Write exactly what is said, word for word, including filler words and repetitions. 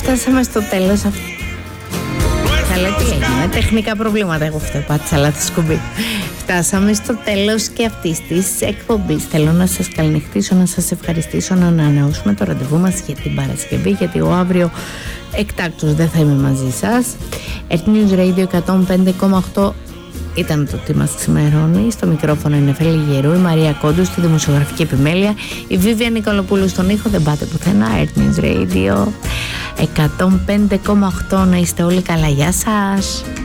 φτάσαμε στο τέλος. Καλά, τι έγινε, τεχνικά προβλήματα. Εγώ αυτό πάτησα λάθος σκουμπί. Φτάσαμε στο τέλος και αυτής της εκπομπής. Θέλω να σας καληνυχτήσω, να σας ευχαριστήσω, να ανανεώσουμε το ραντεβού μας για την Παρασκευή, γιατί εγώ αύριο εκτάκτως δεν θα είμαι μαζί σας. Earth News Radio εκατόν πέντε κόμμα οκτώ ήταν το τι μας ξημερώνει. Στο μικρόφωνο είναι Νεφέλη Γερού, η Μαρία Κόντου στη δημοσιογραφική επιμέλεια, η Βίβια Νικολοπούλου στον ήχο. Δεν πάτε πουθενά. Earth News Radio εκατόν πέντε κόμμα οκτώ. Να είστε όλοι καλά. Γεια σας.